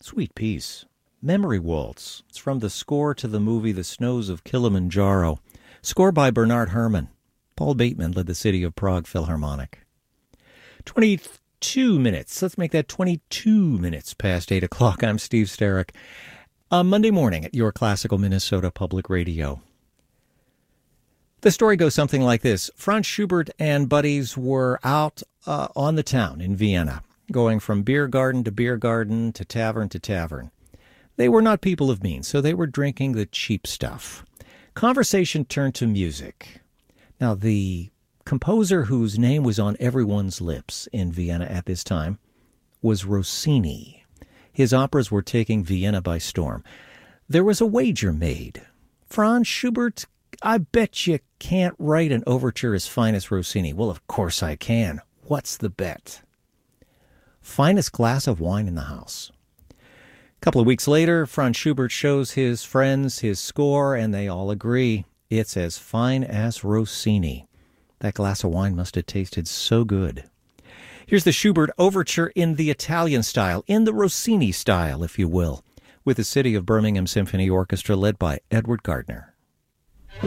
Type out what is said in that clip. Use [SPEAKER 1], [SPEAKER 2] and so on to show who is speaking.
[SPEAKER 1] Sweet piece. Memory Waltz. It's from the score to the movie The Snows of Kilimanjaro. Score by Bernard Herrmann. Paul Bateman led the City of Prague Philharmonic. 22 minutes. Let's make that 22 minutes past 8 o'clock. I'm Steve Sterrick. Monday morning at your Classical Minnesota Public Radio. The story goes something like this. Franz Schubert and buddies were out on the town in Vienna, going from beer garden to tavern to tavern. They were not people of means, so they were drinking the cheap stuff. Conversation turned to music. Now, the composer whose name was on everyone's lips in Vienna at this time was Rossini. His operas were taking Vienna by storm. There was a wager made. Franz Schubert, I bet you can't write an overture as fine as Rossini. Well, of course I can. What's the bet? Finest glass of wine in the house. A couple of weeks later, Franz Schubert shows his friends his score, and they all agree it's as fine as Rossini. That glass of wine must have tasted so good. Here's the Schubert overture in the Italian style, in the Rossini style, if you will, with the City of Birmingham Symphony Orchestra led by Edward Gardner.